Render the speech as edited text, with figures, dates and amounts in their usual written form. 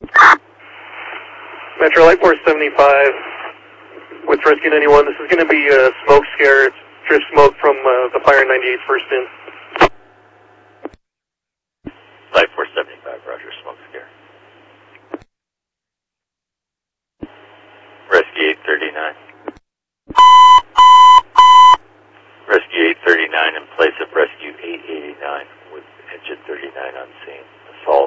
Metro Light 475 with Rescue 91. This is going to be a smoke scare. It's drift smoke from the fire in 98's first in. Light 475, roger, smoke scare. Rescue 839. Rescue 839 in place of Rescue 889 with engine 39 on scene. Assault